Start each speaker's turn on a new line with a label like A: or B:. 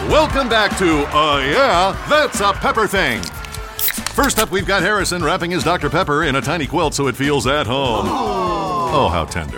A: Welcome back to Yeah, That's a Pepper Thing. First up, we've got Harrison wrapping his Dr. Pepper in a tiny quilt so it feels at home. Oh, how tender.